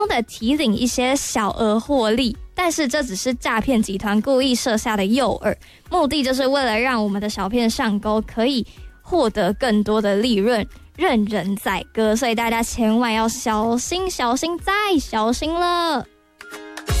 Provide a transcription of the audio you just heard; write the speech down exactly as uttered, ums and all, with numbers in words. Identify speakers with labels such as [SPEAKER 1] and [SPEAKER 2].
[SPEAKER 1] 的提领一些小额获利，但是这只是诈骗集团故意设下的诱饵，目的就是为了让我们的小骗上钩，可以获得更多的利润，任人宰割，所以大家千万要小心小心再小心了。